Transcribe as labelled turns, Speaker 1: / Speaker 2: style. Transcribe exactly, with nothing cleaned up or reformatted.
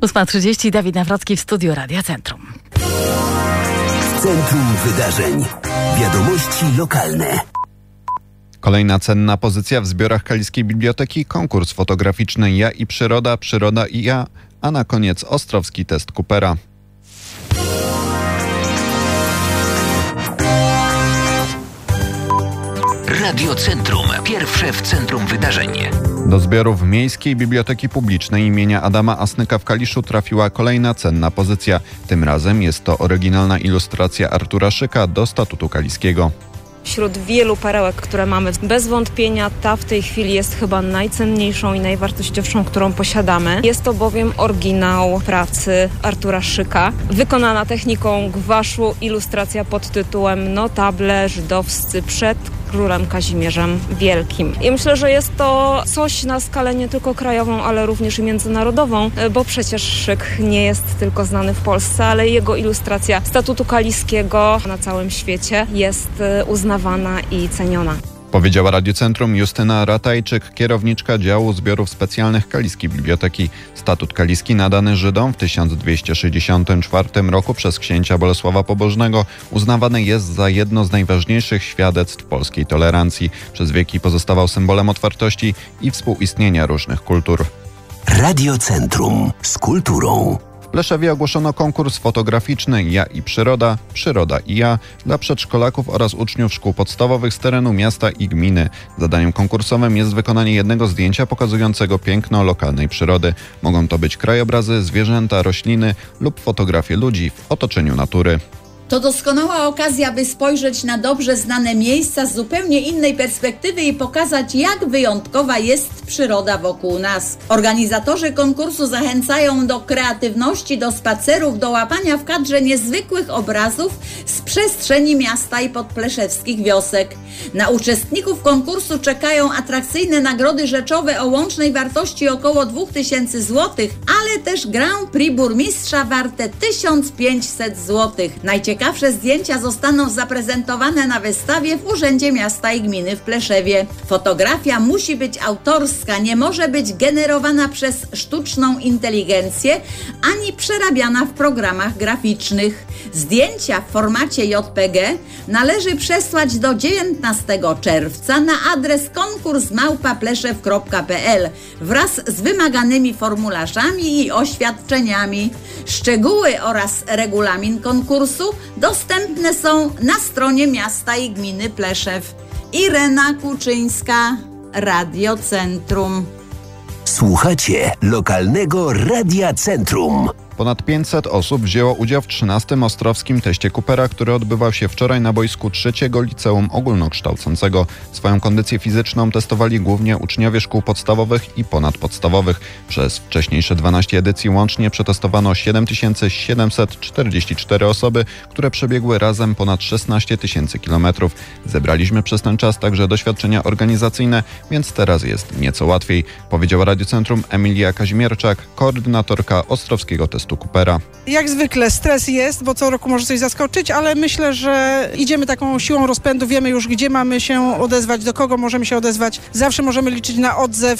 Speaker 1: ósma trzydzieści, Dawid Nawrocki w studiu Radia Centrum.
Speaker 2: W centrum wydarzeń. Wiadomości lokalne.
Speaker 3: Kolejna cenna pozycja w zbiorach Kaliskiej Biblioteki, konkurs fotograficzny Ja i Przyroda, Przyroda i ja, a na koniec ostrowski test Coopera.
Speaker 2: Radio Centrum. Pierwsze w centrum wydarzeń.
Speaker 3: Do zbiorów Miejskiej Biblioteki Publicznej imienia Adama Asnyka w Kaliszu trafiła kolejna cenna pozycja. Tym razem jest to oryginalna ilustracja Artura Szyka do Statutu Kaliskiego.
Speaker 4: Wśród wielu perełek, które mamy, bez wątpienia ta w tej chwili jest chyba najcenniejszą i najwartościowszą, którą posiadamy. Jest to bowiem oryginał pracy Artura Szyka, wykonana techniką gwaszu, ilustracja pod tytułem Notable żydowscy przed królem Kazimierzem Wielkim. I myślę, że jest to coś na skalę nie tylko krajową, ale również i międzynarodową, bo przecież Szyk nie jest tylko znany w Polsce, ale jego ilustracja Statutu Kaliskiego na całym świecie jest uznawana i ceniona.
Speaker 3: Powiedziała Radiu Centrum Justyna Ratajczyk, kierowniczka działu zbiorów specjalnych Kaliskiej Biblioteki. Statut Kaliski nadany Żydom w tysiąc dwieście sześćdziesiątym czwartym roku przez księcia Bolesława Pobożnego uznawany jest za jedno z najważniejszych świadectw polskiej tolerancji. Przez wieki pozostawał symbolem otwartości i współistnienia różnych kultur.
Speaker 2: Radio Centrum z kulturą.
Speaker 3: W Pleszewie ogłoszono konkurs fotograficzny Ja i Przyroda, Przyroda i ja dla przedszkolaków oraz uczniów szkół podstawowych z terenu miasta i gminy. Zadaniem konkursowym jest wykonanie jednego zdjęcia pokazującego piękno lokalnej przyrody. Mogą to być krajobrazy, zwierzęta, rośliny lub fotografie ludzi w otoczeniu natury.
Speaker 5: To doskonała okazja, by spojrzeć na dobrze znane miejsca z zupełnie innej perspektywy i pokazać, jak wyjątkowa jest przyroda wokół nas. Organizatorzy konkursu zachęcają do kreatywności, do spacerów, do łapania w kadrze niezwykłych obrazów z przestrzeni miasta i podpleszewskich wiosek. Na uczestników konkursu czekają atrakcyjne nagrody rzeczowe o łącznej wartości około dwa tysiące złotych, ale też Grand Prix burmistrza warte tysiąc pięćset złotych. Najciekawsze zdjęcia zostaną zaprezentowane na wystawie w Urzędzie Miasta i Gminy w Pleszewie. Fotografia musi być autorska, nie może być generowana przez sztuczną inteligencję ani przerabiana w programach graficznych. Zdjęcia w formacie J P G należy przesłać do dziewiętnastego czerwca na adres konkurs małpa pleszew kropka p l wraz z wymaganymi formularzami i oświadczeniami. Szczegóły oraz regulamin konkursu dostępne są na stronie Miasta i Gminy Pleszew. Irena Kuczyńska, Radio Centrum.
Speaker 2: Słuchacie lokalnego Radia Centrum.
Speaker 3: Ponad pięćset osób wzięło udział w trzynastym ostrowskim teście Coopera, który odbywał się wczoraj na boisku trzeciego Liceum Ogólnokształcącego. Swoją kondycję fizyczną testowali głównie uczniowie szkół podstawowych i ponadpodstawowych. Przez wcześniejsze dwanaście edycji łącznie przetestowano siedem tysięcy siedemset czterdzieści cztery osoby, które przebiegły razem ponad szesnaście tysięcy kilometrów. Zebraliśmy przez ten czas także doświadczenia organizacyjne, więc teraz jest nieco łatwiej, powiedziała Radiu Centrum Emilia Kazimierczak, koordynatorka ostrowskiego testu Coopera.
Speaker 6: Jak zwykle stres jest, bo co roku może coś zaskoczyć, ale myślę, że idziemy taką siłą rozpędu, wiemy już, gdzie mamy się odezwać, do kogo możemy się odezwać. Zawsze możemy liczyć na odzew